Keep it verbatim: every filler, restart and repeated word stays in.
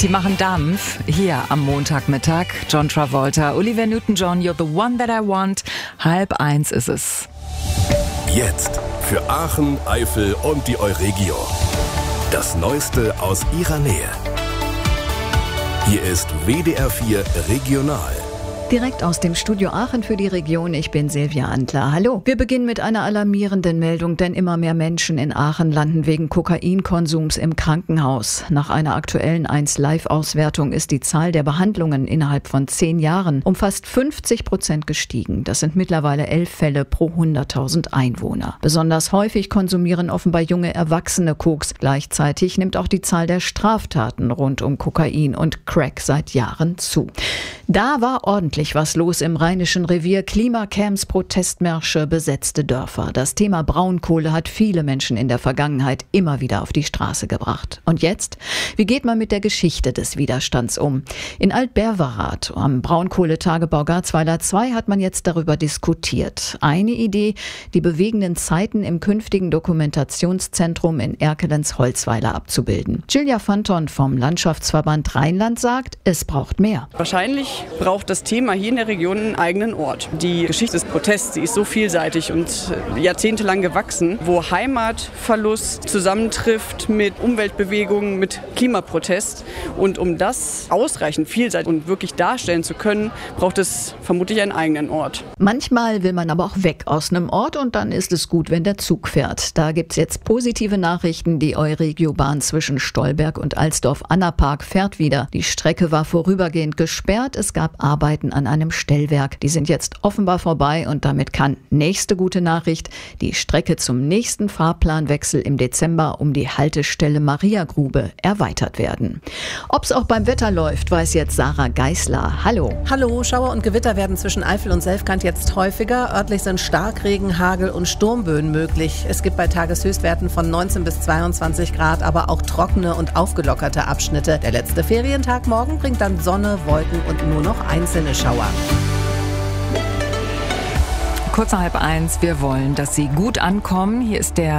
Die machen Dampf hier am Montagmittag. John Travolta, Olivia Newton-John, You're the One That I Want. Halb eins ist es. Jetzt für Aachen, Eifel und die Euregio. Das Neueste aus ihrer Nähe. Hier ist W D R vier Regional. Direkt aus dem Studio Aachen für die Region. Ich bin Silvia Antler. Hallo. Wir beginnen mit einer alarmierenden Meldung, denn immer mehr Menschen in Aachen landen wegen Kokainkonsums im Krankenhaus. Nach einer aktuellen eins Live-Auswertung ist die Zahl der Behandlungen innerhalb von zehn Jahren um fast fünfzig Prozent gestiegen. Das sind mittlerweile elf Fälle pro hunderttausend Einwohner. Besonders häufig konsumieren offenbar junge Erwachsene Koks. Gleichzeitig nimmt auch die Zahl der Straftaten rund um Kokain und Crack seit Jahren zu. Da war ordentlich was los im Rheinischen Revier. Klimacamps, Protestmärsche, besetzte Dörfer. Das Thema Braunkohle hat viele Menschen in der Vergangenheit immer wieder auf die Straße gebracht. Und jetzt? Wie geht man mit der Geschichte des Widerstands um? In Alt-Berwerath am Braunkohletagebau Garzweiler zwei hat man jetzt darüber diskutiert. Eine Idee, die bewegenden Zeiten im künftigen Dokumentationszentrum in Erkelenz-Holzweiler abzubilden. Julia Fanton vom Landschaftsverband Rheinland sagt, es braucht mehr. Wahrscheinlich braucht das Thema hier in der Region einen eigenen Ort. Die Geschichte des Protests, die ist so vielseitig und jahrzehntelang gewachsen, wo Heimatverlust zusammentrifft mit Umweltbewegungen, mit Klimaprotest. Und um das ausreichend vielseitig und wirklich darstellen zu können, braucht es vermutlich einen eigenen Ort. Manchmal will man aber auch weg aus einem Ort und dann ist es gut, wenn der Zug fährt. Da gibt es jetzt positive Nachrichten. Die Euregiobahn zwischen Stolberg und Alsdorf-Annapark fährt wieder. Die Strecke war vorübergehend gesperrt. Es gab Arbeiten an einem Stellwerk. Die sind jetzt offenbar vorbei und damit kann, nächste gute Nachricht, die Strecke zum nächsten Fahrplanwechsel im Dezember um die Haltestelle Mariagrube erweitert werden. Ob es auch beim Wetter läuft, weiß jetzt Sarah Geisler. Hallo. Hallo, Schauer und Gewitter werden zwischen Eifel und Selfkant jetzt häufiger. Örtlich sind Starkregen, Hagel und Sturmböen möglich. Es gibt bei Tageshöchstwerten von neunzehn bis zweiundzwanzig Grad, aber auch trockene und aufgelockerte Abschnitte. Der letzte Ferientag morgen bringt dann Sonne, Wolken und nur noch einzelne Schauer. Kurz nach halb eins, wir wollen, dass Sie gut ankommen. Hier ist der